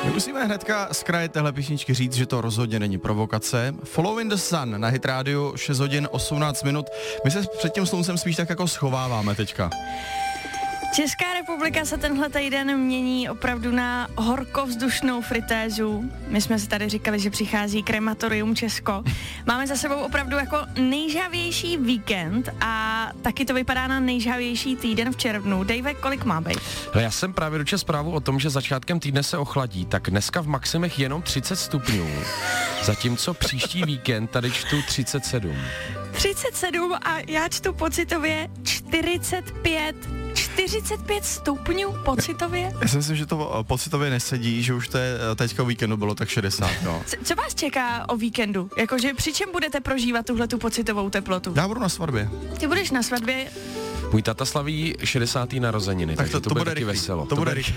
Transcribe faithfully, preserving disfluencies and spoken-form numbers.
Musíme hnedka z kraje téhle písničky říct, že to rozhodně není provokace. Following the Sun na Hit Radio šest hodin osmnáct minut. My se před tím sluncem spíš tak jako schováváme teďka. Česká republika se tenhle týden mění opravdu na horkovzdušnou fritézu. My jsme si tady říkali, že přichází krematorium Česko. Máme za sebou opravdu jako nejžhavější víkend a taky to vypadá na nejžhavější týden v červnu. Dave, kolik má být? Já jsem právě dočetl zprávu o tom, že začátkem týdne se ochladí, tak dneska v maximech jenom třicet stupňů. Zatímco příští víkend tady čtu třicet sedm. třicet sedm a já čtu pocitově čtyřicet pět. čtyřicet pět stupňů pocitově? Já si myslím, že to pocitově nesedí, že už to je teďka o víkendu bylo tak šedesát, no. Co, co vás čeká o víkendu? Jakože při čem budete prožívat tuhletu pocitovou teplotu? Já budu na svatbě. Ty budeš na svatbě? Můj tata slaví šedesátý narozeniny, Tak takže to, to, to bude bude taky rychlý. veselo. To, to bude rychlý.